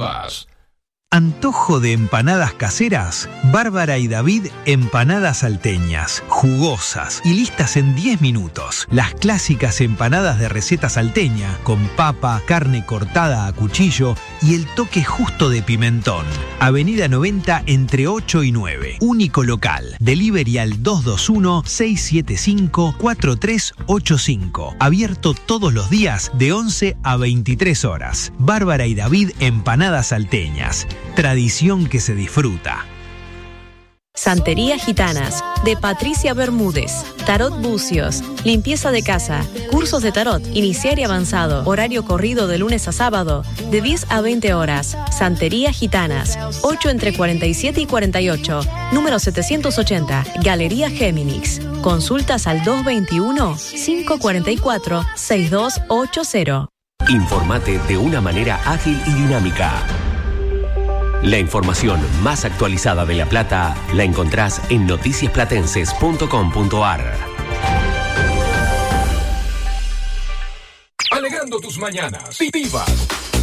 Vivas. ¿Antojo de empanadas caseras? Bárbara y David, empanadas salteñas, jugosas y listas en 10 minutos. Las clásicas empanadas de receta salteña, con papa, carne cortada a cuchillo y el toque justo de pimentón. Avenida 90 entre 8 y 9. Único local. Delivery al 221-675-4385. Abierto todos los días de 11 a 23 horas. Bárbara y David, empanadas salteñas. Tradición que se disfruta. Santería Gitanas, de Patricia Bermúdez. Tarot Bucios, limpieza de casa, cursos de tarot, iniciar y avanzado, horario corrido de lunes a sábado, de 10 a 20 horas. Santería Gitanas, 8 entre 47 y 48, número 780, Galería Géminis. Consultas al 221-544-6280. Informate de una manera ágil y dinámica. La información más actualizada de La Plata la encontrás en noticiasplatenses.com.ar. Alegrando tus mañanas. Vivas.